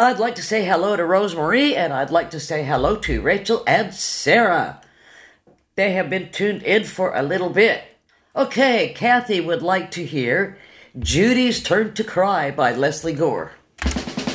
I'd like to say hello to Rosemarie, and I'd like to say hello to Rachel and Sarah. They have been tuned in for a little bit. Okay, Kathy would like to hear Judy's Turn to Cry by Leslie Gore.